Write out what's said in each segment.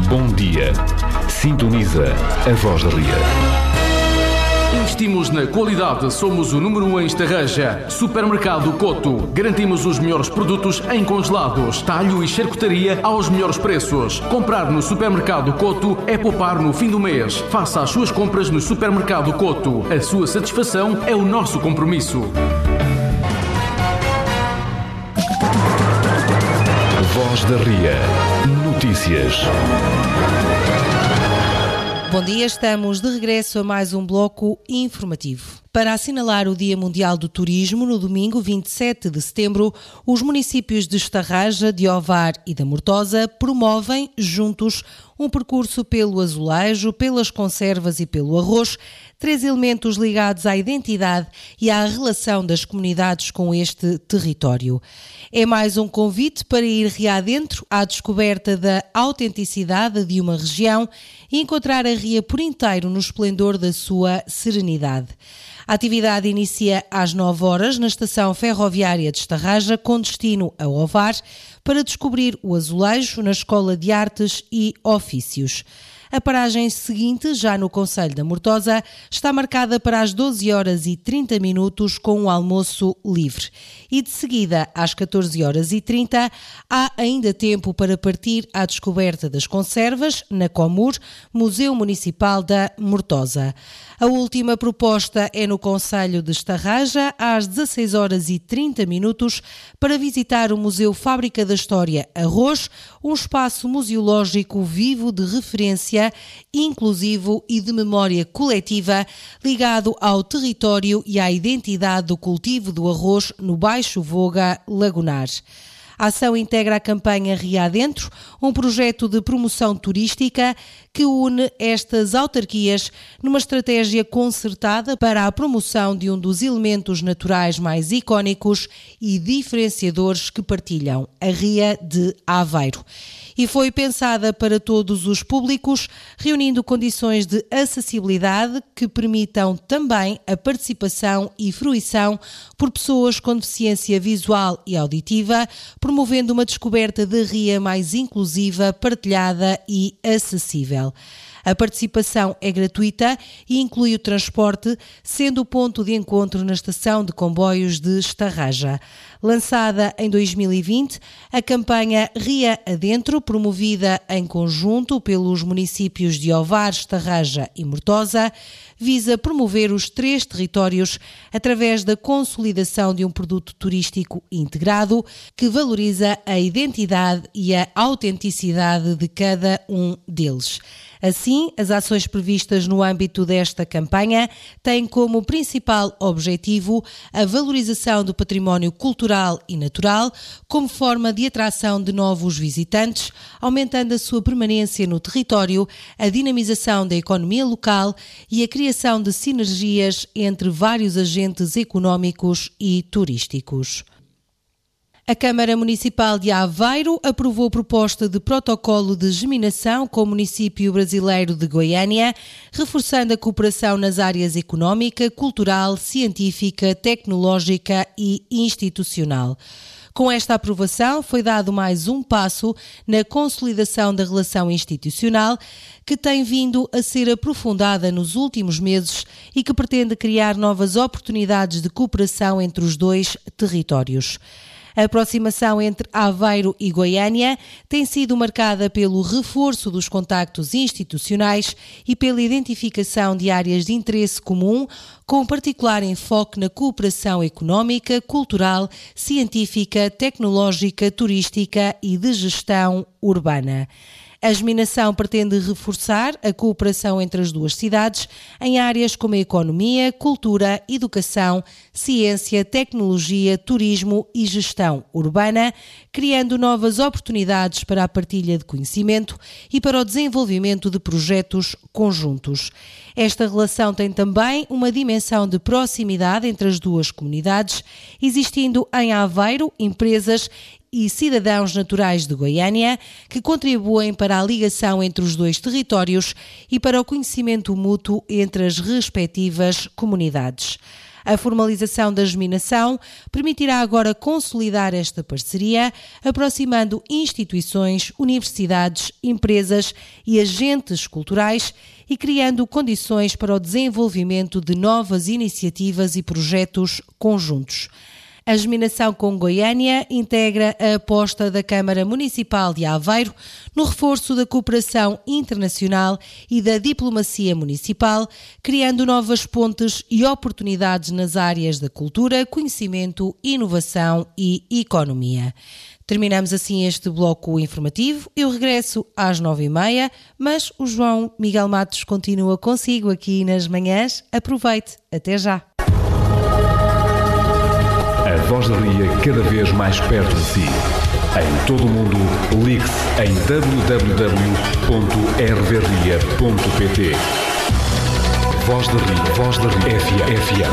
Bom dia. Sintoniza a Voz da Ria. Investimos na qualidade, somos o número 1 em Estarreja. Supermercado Coto. Garantimos os melhores produtos em congelados, talho e charcutaria aos melhores preços. Comprar no Supermercado Coto é poupar no fim do mês. Faça as suas compras no Supermercado Coto. A sua satisfação é o nosso compromisso. Voz da Ria. Notícias. Bom dia, estamos de regresso a mais um bloco informativo. Para assinalar o Dia Mundial do Turismo, no domingo 27 de setembro, os municípios de Estarreja, de Ovar e da Mortosa promovem, juntos, um percurso pelo azulejo, pelas conservas e pelo arroz, 3 elementos ligados à identidade e à relação das comunidades com este território. É mais um convite para ir readentro à descoberta da autenticidade de uma região e encontrar a ria por inteiro no esplendor da sua serenidade. A atividade inicia às 9 horas na estação ferroviária de Estarreja, com destino a Ovar, para descobrir o azulejo na Escola de Artes e Ofícios. A paragem seguinte, já no concelho da Mortosa, está marcada para as 12 horas e 30 minutos com o almoço livre. E de seguida, às 14 horas e 30, há ainda tempo para partir à descoberta das conservas, na Comur, Museu Municipal da Mortosa. A última proposta é no concelho de Estarreja, às 16 horas e 30 minutos, para visitar o Museu Fábrica da História Arroz, um espaço museológico vivo de referência, inclusivo e de memória coletiva, ligado ao território e à identidade do cultivo do arroz no Baixo Voga Lagunar. A ação integra a campanha Ria Adentro, um projeto de promoção turística que une estas autarquias numa estratégia concertada para a promoção de um dos elementos naturais mais icónicos e diferenciadores que partilham, a Ria de Aveiro. E foi pensada para todos os públicos, reunindo condições de acessibilidade que permitam também a participação e fruição por pessoas com deficiência visual e auditiva, promovendo uma descoberta da ria mais inclusiva, partilhada e acessível. A participação é gratuita e inclui o transporte, sendo o ponto de encontro na estação de comboios de Estarreja. Lançada em 2020, a campanha Ria Adentro, promovida em conjunto pelos municípios de Ovar, Estarreja e Mortosa, visa promover os 3 territórios através da consolidação de um produto turístico integrado que valoriza a identidade e a autenticidade de cada um deles. Assim, as ações previstas no âmbito desta campanha têm como principal objetivo a valorização do património cultural e natural como forma de atração de novos visitantes, aumentando a sua permanência no território, a dinamização da economia local e a criação de sinergias entre vários agentes económicos e turísticos. A Câmara Municipal de Aveiro aprovou proposta de protocolo de geminação com o município brasileiro de Goiânia, reforçando a cooperação nas áreas económica, cultural, científica, tecnológica e institucional. Com esta aprovação, foi dado mais um passo na consolidação da relação institucional, que tem vindo a ser aprofundada nos últimos meses e que pretende criar novas oportunidades de cooperação entre os 2 territórios. A aproximação entre Aveiro e Goiânia tem sido marcada pelo reforço dos contactos institucionais e pela identificação de áreas de interesse comum, com particular enfoque na cooperação económica, cultural, científica, tecnológica, turística e de gestão urbana. A geminação pretende reforçar a cooperação entre as 2 cidades em áreas como a economia, cultura, educação, ciência, tecnologia, turismo e gestão urbana, criando novas oportunidades para a partilha de conhecimento e para o desenvolvimento de projetos conjuntos. Esta relação tem também uma dimensão de proximidade entre as 2 comunidades, existindo em Aveiro empresas e cidadãos naturais de Goiânia que contribuem para a ligação entre os 2 territórios e para o conhecimento mútuo entre as respectivas comunidades. A formalização da geminação permitirá agora consolidar esta parceria, aproximando instituições, universidades, empresas e agentes culturais e criando condições para o desenvolvimento de novas iniciativas e projetos conjuntos. A geminação com Goiânia integra a aposta da Câmara Municipal de Aveiro no reforço da cooperação internacional e da diplomacia municipal, criando novas pontes e oportunidades nas áreas da cultura, conhecimento, inovação e economia. Terminamos assim este bloco informativo. Eu regresso às 9h30, mas o João Miguel Matos continua consigo aqui nas manhãs. Aproveite. Até já. A Voz da Ria cada vez mais perto de si. Em todo o mundo, ligue-se em www.rvria.pt. Voz da Ria FM.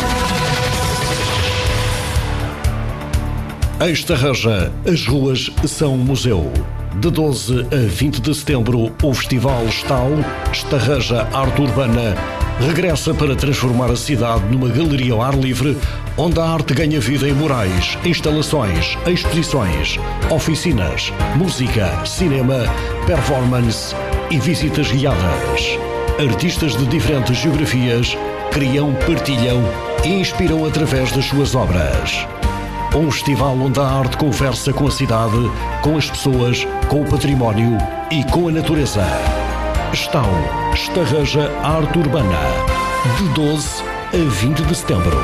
Em Estarreja, as ruas são um museu. De 12 a 20 de setembro, o Festival Estarreja Arte Urbana regressa para transformar a cidade numa galeria ao ar livre, onde a arte ganha vida em murais, instalações, exposições, oficinas, música, cinema, performance e visitas guiadas. Artistas de diferentes geografias criam, partilham e inspiram através das suas obras. Um festival onde a arte conversa com a cidade, com as pessoas, com o património e com a natureza. Estarreja Arte Urbana, de 12 a 20 de setembro.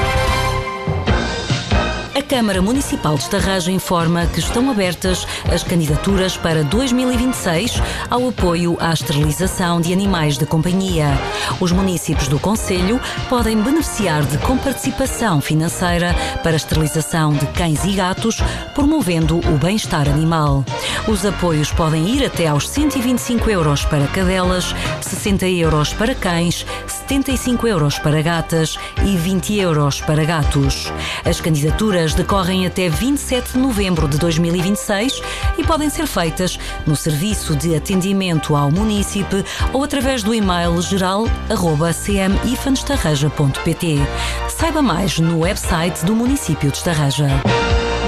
A Câmara Municipal de Estarreja informa que estão abertas as candidaturas para 2026 ao apoio à esterilização de animais de companhia. Os municípios do concelho podem beneficiar de comparticipação financeira para a esterilização de cães e gatos, promovendo o bem-estar animal. Os apoios podem ir até aos 125 euros para cadelas, 60 euros para cães, 75 euros para gatas e 20 euros para gatos. As candidaturas decorrem até 27 de novembro de 2026 e podem ser feitas no Serviço de Atendimento ao Munícipe ou através do e-mail geral@cmifanestarreja.pt. Saiba mais no website do município de Estarreja.